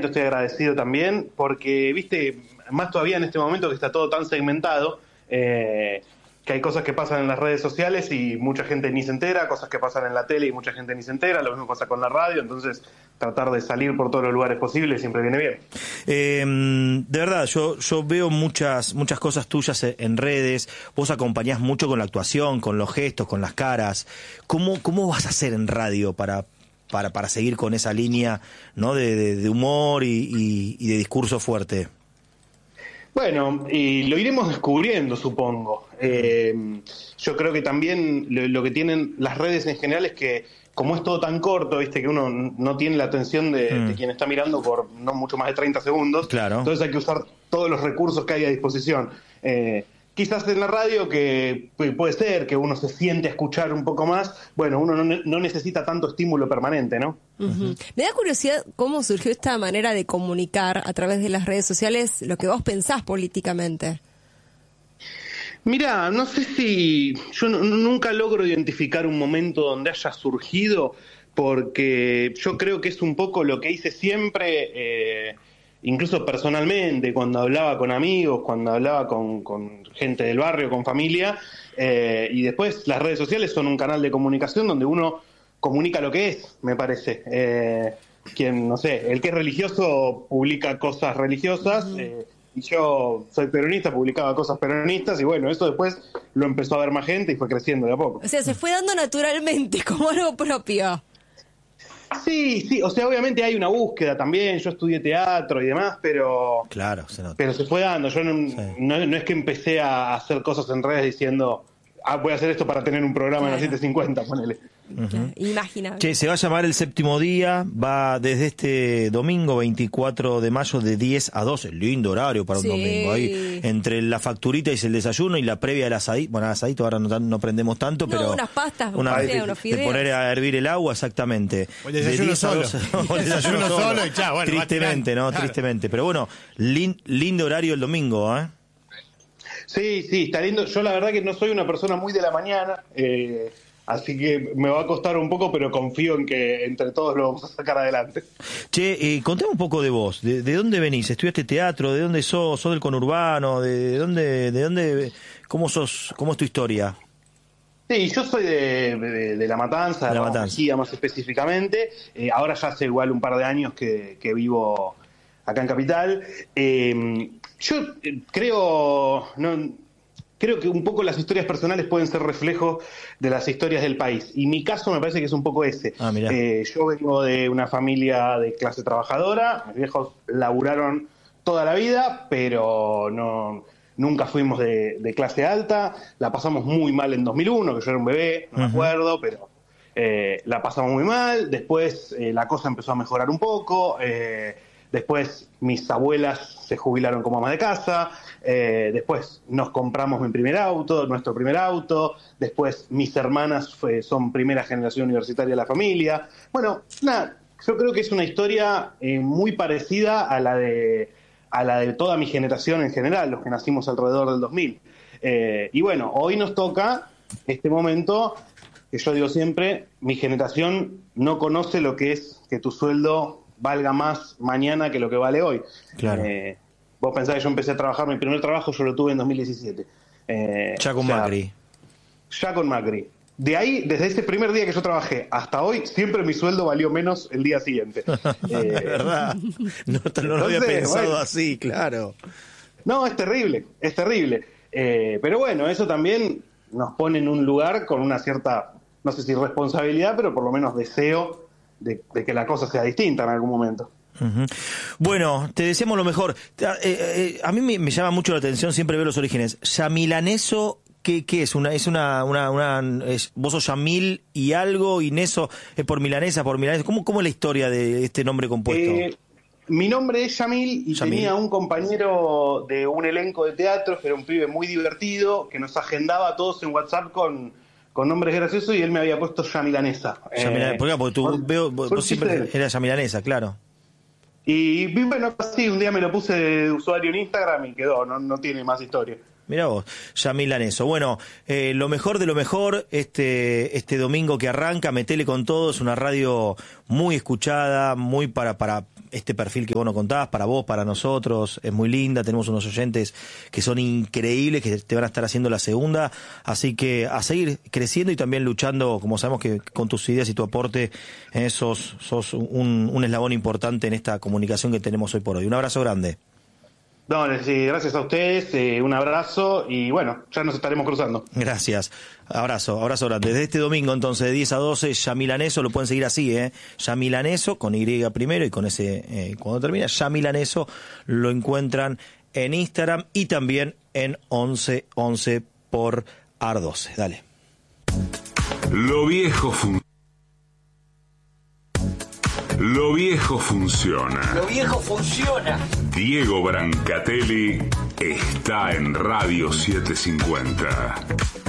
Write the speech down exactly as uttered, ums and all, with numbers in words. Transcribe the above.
agradecimiento, estoy agradecido también, porque, viste, más todavía en este momento que está todo tan segmentado, eh, que hay cosas que pasan en las redes sociales y mucha gente ni se entera, cosas que pasan en la tele y mucha gente ni se entera, lo mismo pasa con la radio, entonces tratar de salir por todos los lugares posibles siempre viene bien. Eh, de verdad, yo yo veo muchas muchas cosas tuyas en redes, vos acompañás mucho con la actuación, con los gestos, con las caras. ¿Cómo, cómo vas a hacer en radio para, para, para seguir con esa línea, ¿no? de, de, de humor y, y, y de discurso fuerte? Bueno, y lo iremos descubriendo, supongo. Eh, yo creo que también lo, lo que tienen las redes en general es que, como es todo tan corto, viste, que uno no tiene la atención de, mm. de quien está mirando por no mucho más de treinta segundos. Claro. Entonces hay que usar todos los recursos que hay a disposición. Eh, quizás en la radio, que puede ser que uno se siente a escuchar un poco más, bueno, uno no, no necesita tanto estímulo permanente, ¿no? Uh-huh. Me da curiosidad cómo surgió esta manera de comunicar a través de las redes sociales lo que vos pensás políticamente. Mirá, no sé si... Yo no, nunca logro identificar un momento donde haya surgido, porque yo creo que es un poco lo que hice siempre... Eh, incluso personalmente, cuando hablaba con amigos, cuando hablaba con, con gente del barrio, con familia, eh, y después las redes sociales son un canal de comunicación donde uno comunica lo que es, me parece. Eh, quien, no sé, el que es religioso publica cosas religiosas, eh, y yo soy peronista, publicaba cosas peronistas, y bueno, eso después lo empezó a ver más gente y fue creciendo de a poco. O sea, se fue dando naturalmente, como algo propio. Sí, sí, o sea, obviamente hay una búsqueda también, yo estudié teatro y demás, pero claro, se nota. Pero se fue dando, yo no, sí. no, no es que empecé a hacer cosas en redes diciendo, ah, voy a hacer esto para tener un programa claro. en la setecientos cincuenta, ponele. Uh-huh. Imaginable. Che, se va a llamar El Séptimo Día, va desde este domingo veinticuatro de mayo de diez a doce, lindo horario para un sí. domingo, ahí entre la facturita y el desayuno y la previa del asadito, bueno, asadito ahora no, no prendemos tanto, no, pero... unas pastas, una, fideo, unos fideos. De poner a hervir el agua, exactamente. O el desayuno de solo. O el desayuno solo, solo y chao, bueno, tristemente, ¿no? Claro. Tristemente, pero bueno, lin, lindo horario el domingo, ¿eh? Sí, sí, está lindo. Yo la verdad que no soy una persona muy de la mañana, eh, así que me va a costar un poco, pero confío en que entre todos lo vamos a sacar adelante. Che, eh, contame un poco de vos, de, de dónde venís, estudiaste teatro, de dónde sos, sos del conurbano, de dónde, de dónde, cómo sos, cómo es tu historia. Sí, yo soy de, de, de La Matanza, de La Matanza más específicamente, eh, ahora ya hace igual un par de años que, que vivo acá en Capital. Eh, yo creo, no, creo que un poco las historias personales pueden ser reflejo de las historias del país. Y mi caso me parece que es un poco ese. Ah, mirá. Eh, yo vengo de una familia de clase trabajadora, mis viejos laburaron toda la vida, pero no, nunca fuimos de, de clase alta. La pasamos muy mal en dos mil uno, que yo era un bebé, no uh-huh. me acuerdo, pero eh, la pasamos muy mal. Después eh, la cosa empezó a mejorar un poco. Eh, Después mis abuelas se jubilaron como ama de casa, eh, después nos compramos mi primer auto, nuestro primer auto, después mis hermanas fue, son primera generación universitaria de la familia. Bueno, nada, yo creo que es una historia eh, muy parecida a la de a la de toda mi generación en general, los que nacimos alrededor del dos mil. Eh, y bueno, hoy nos toca este momento que yo digo siempre, mi generación no conoce lo que es que tu sueldo valga más mañana que lo que vale hoy. Claro. Eh, vos pensás que yo empecé a trabajar, mi primer trabajo yo lo tuve en dos mil diecisiete. Eh, ya con o sea, Macri. Ya con Macri. De ahí, desde ese primer día que yo trabajé hasta hoy, siempre mi sueldo valió menos el día siguiente. eh, verdad. No, no lo había pensado bueno, así, claro. No, es terrible, es terrible. Eh, pero bueno, eso también nos pone en un lugar con una cierta, no sé si responsabilidad, pero por lo menos deseo De, de que la cosa sea distinta en algún momento. Uh-huh. Bueno, te deseamos lo mejor. Eh, eh, a mí me, me llama mucho la atención siempre ver los orígenes. Yamilaneso, ¿qué, qué es? Una, es una, una, una es, vos sos Yamil y algo, y Neso es por milanesa, por milanesa. ¿Cómo, cómo es la historia de este nombre compuesto? Eh, mi nombre es Yamil y Yamil. Tenía un compañero de un elenco de teatro, que era un pibe muy divertido, que nos agendaba a todos en WhatsApp con con nombres graciosos, y él me había puesto Yamilanesa. Yamila, eh, ¿Por qué? Porque tú por, veo, vos por siempre eras Yamilanesa, claro. Y bueno, así un día me lo puse de usuario en Instagram y quedó, no, no tiene más historia. Mirá vos, Yamil Laneso. Bueno, eh, lo mejor de lo mejor, este este domingo que arranca, metele con todo, es una radio muy escuchada, muy para para este perfil que vos nos contás, para vos, para nosotros, es muy linda, tenemos unos oyentes que son increíbles, que te van a estar haciendo la segunda, así que a seguir creciendo y también luchando, como sabemos que con tus ideas y tu aporte, eh, sos, sos un, un eslabón importante en esta comunicación que tenemos hoy por hoy. Un abrazo grande. No, sí, gracias a ustedes, eh, un abrazo y bueno, ya nos estaremos cruzando. Gracias, abrazo, abrazo grande. Desde este domingo entonces de diez a doce, Yamil Laneso, lo pueden seguir así, ¿eh? Yamil Laneso, con Y primero y con ese, eh, cuando termina, Yamil Laneso, lo encuentran en Instagram y también en once once por A R doce. Dale. Lo viejo funciona. Lo viejo funciona. Lo viejo funciona. Diego Brancatelli está en Radio setecientos cincuenta.